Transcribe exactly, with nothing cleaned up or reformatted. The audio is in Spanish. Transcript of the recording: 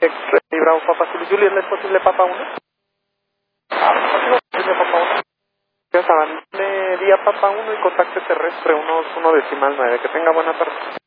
X-Ray Bravo Papa Zulu Juliet, ¿es posible Papa uno? Ah, ¿es posible Papa uno? Dios, abandone vía Papa uno y contacte terrestre uno, uno decimal nueve. Que tenga buena tarde.